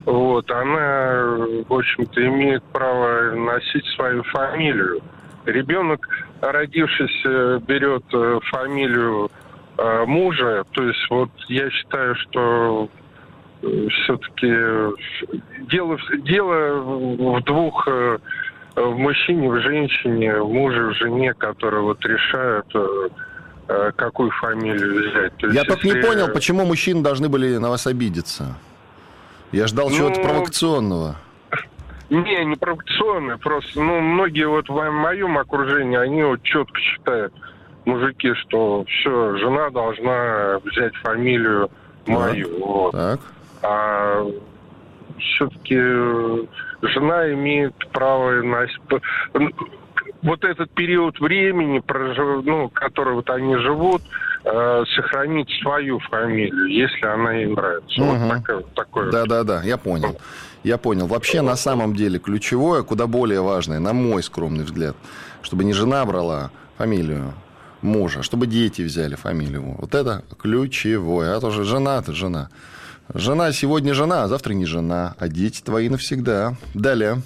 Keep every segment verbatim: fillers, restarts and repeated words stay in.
вот, она, в общем-то, имеет право носить свою фамилию. Ребенок, родившийся, берет фамилию э, мужа. То есть вот я считаю, что все-таки дело, дело в двух, э, в мужчине, в женщине, в муже, в жене, которые вот решают, э, какую фамилию взять. То я есть, только если... не понял, почему мужчины должны были на вас обидеться. Я ждал ну... чего-то провокационного. Не, не провокационные, просто, ну, многие вот в моем окружении, они вот четко считают, мужики, что все, жена должна взять фамилию мою. Так, вот. так. А все-таки жена имеет право носить... Вот этот период времени, ну, который вот они живут, э, сохранить свою фамилию, если она ей нравится. Угу. Вот такое, такое. Да-да-да, я понял. Я понял. Вообще, на самом деле, ключевое, куда более важное, на мой скромный взгляд, чтобы не жена брала фамилию мужа, чтобы дети взяли фамилию. Вот это ключевое. А то же жена, это жена. Жена сегодня жена, а завтра не жена. А дети твои навсегда. Далее.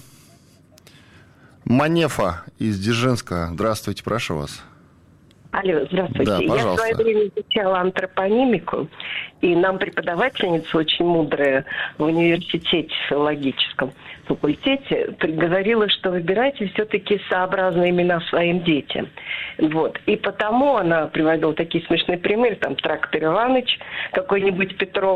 Манефа из Дзержинска. Здравствуйте, прошу вас. Алло, здравствуйте. Да, пожалуйста. Я в свое время изучала антропонимику, и нам преподавательница очень мудрая в университете филологическом факультете говорила, что выбирайте все-таки сообразные имена своим детям. Вот. И потому она приводила такие смешные примеры, там, Трактор Иваныч, какой-нибудь Петров,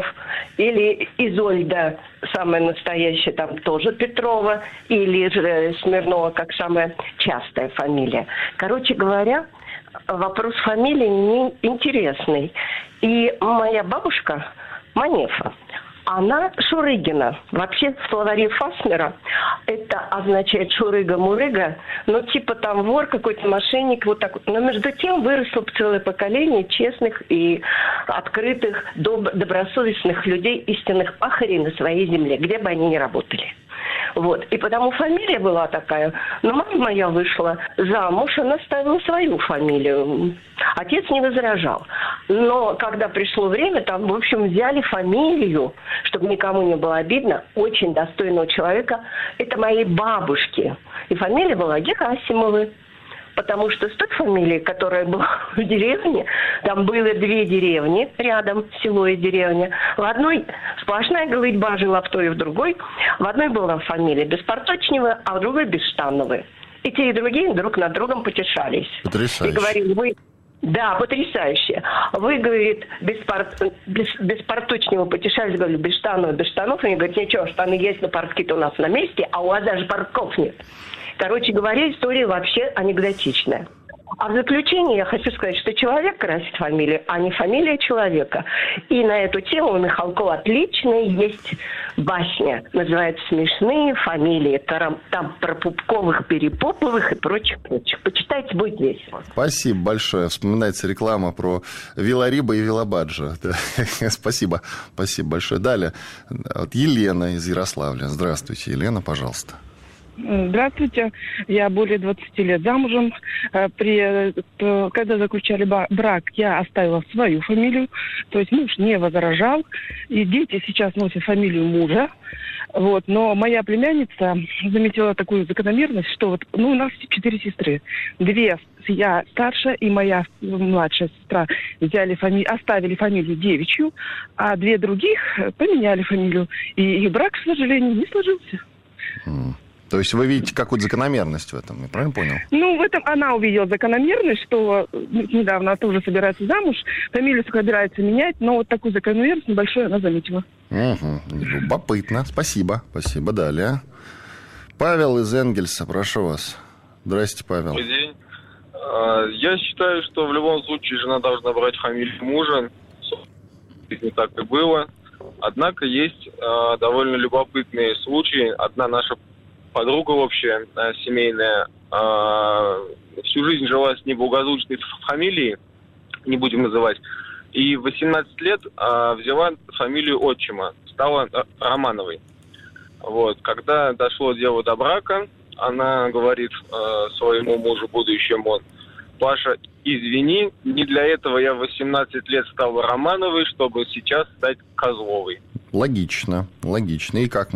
или Изольда, самая настоящая, там тоже Петрова, или же Смирнова, как самая частая фамилия. Короче говоря, вопрос фамилии не интересный. И моя бабушка Манефа, она Шурыгина. Вообще в словаре Фаснера это означает Шурыга-мурыга, ну типа там вор, какой-то мошенник, вот так вот. Но между тем выросло целое поколение честных и открытых, доб- добросовестных людей, истинных пахарей на своей земле, где бы они ни работали. Вот. И потому фамилия была такая. Но мама моя вышла замуж, она ставила свою фамилию. Отец не возражал. Но когда пришло время, там, в общем, взяли фамилию, чтобы никому не было обидно, очень достойного человека. Это моей бабушки. И фамилия была Герасимовы. Потому что с той фамилией, которая была в деревне, там было две деревни рядом, село и деревня. В одной сплошная голыдьба жила, в той и в другой. В одной была фамилия Беспорточнева, а в другой Бесштановы. И те, и другие друг над другом потешались. Потрясающе. И говорили, вы... Да, потрясающе. Вы, говорит, беспор... без... Беспорточнева потешались, говорю, без штанов, без штанов. Они говорят, ничего, штаны есть, но портки-то у нас на месте, а у вас даже портков нет. Короче говоря, история вообще анекдотичная. А в заключение я хочу сказать, что человек красит фамилию, а не фамилия человека. И на эту тему у Михалкова отличная есть басня. Называется «Смешные фамилии». Там, там про Пупковых, Перепоповых и прочих-прочих. Почитайте, будет весело. Спасибо большое. Вспоминается реклама про Вилариба и Вилабаджа. Спасибо. Спасибо большое. Далее. Вот Елена из Ярославля. Здравствуйте, Елена, пожалуйста. Здравствуйте. Я более двадцати лет замужем. При, когда заключали брак, я оставила свою фамилию. То есть муж не возражал. И дети сейчас носят фамилию мужа. Вот. Но моя племянница заметила такую закономерность, что вот, ну, у нас четыре сестры. Две, я старшая и моя младшая сестра взяли фами... оставили фамилию девичью, а две других поменяли фамилию. И их брак, к сожалению, не сложился. То есть вы видите какую-то закономерность в этом, я правильно понял? Ну, в этом она увидела закономерность, что недавно она тоже собирается замуж, фамилию собирается менять, но вот такую закономерность небольшую она заметила. Угу. Любопытно. Спасибо. Спасибо. Далее. Павел из Энгельса, прошу вас. Здрасте, Павел. Добрый день. Я считаю, что в любом случае жена должна брать фамилию мужа. Не так и было. Однако есть довольно любопытные случаи. Одна наша подруга общая, семейная, всю жизнь жила с неблагозвучной фамилией, не будем называть, и в восемнадцать лет взяла фамилию отчима, стала Романовой. Вот. Когда дошло дело до брака, она говорит своему мужу будущему: Паша, извини, не для этого я в восемнадцать лет стала Романовой, чтобы сейчас стать Козловой. Логично, логично. И как